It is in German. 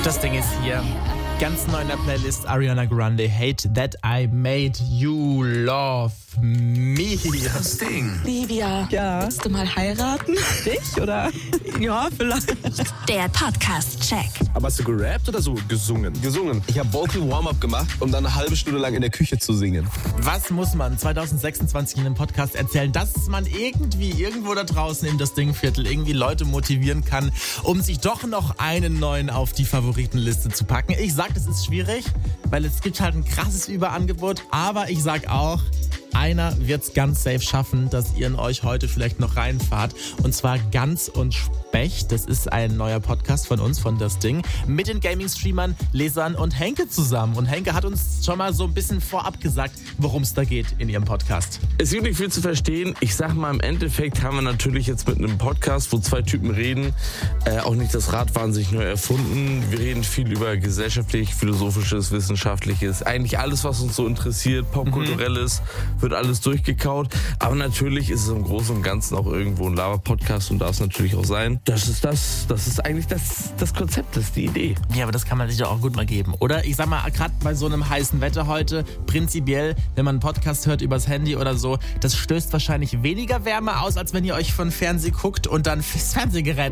Das Ding ist hier. Ganz neu in der Playlist Ariana Grande, Hate That I Made You Love Me. Das Ding. Livia, Ja. willst du mal heiraten? Dich, oder? Ja, vielleicht. Der Podcast-Check. Aber hast du gerappt oder so gesungen? Gesungen. Ich habe Vocal Warm-Up gemacht, um dann eine halbe Stunde lang in der Küche zu singen. Was muss man 2026 in einem Podcast erzählen, dass man irgendwie irgendwo da draußen in das Dingviertel irgendwie Leute motivieren kann, um sich doch noch einen neuen auf die Favoritenliste zu packen? Ich sag, das ist schwierig, weil es gibt halt ein krasses Überangebot, aber ich sag auch, einer wird's ganz safe schaffen, dass ihr in euch heute vielleicht noch reinfahrt. Und zwar Ganz und Specht. Das ist ein neuer Podcast von uns, von Das Ding, mit den Gaming-Streamern, Lesern und Henke zusammen. Und Henke hat uns schon mal so ein bisschen vorab gesagt, worum es da geht in ihrem Podcast. Es gibt nicht viel zu verstehen. Ich sag mal, im Endeffekt haben wir natürlich jetzt mit einem Podcast, wo zwei Typen reden, auch nicht das Rad wahnsinnig neu erfunden. Wir reden viel über gesellschaftlich, philosophisches, wissenschaftliches, eigentlich alles, was uns so interessiert, popkulturelles, wird alles durchgekaut. Aber natürlich ist es im Großen und Ganzen auch irgendwo ein Lava-Podcast und darf es natürlich auch sein. Das ist eigentlich das Konzept, das ist die Idee. Ja, aber das kann man sich ja auch gut mal geben, oder? Ich sag mal, gerade bei so einem heißen Wetter heute, prinzipiell, wenn man einen Podcast hört übers Handy oder so, das stößt wahrscheinlich weniger Wärme aus, als wenn ihr euch von Fernseh guckt und dann das Fernsehgerät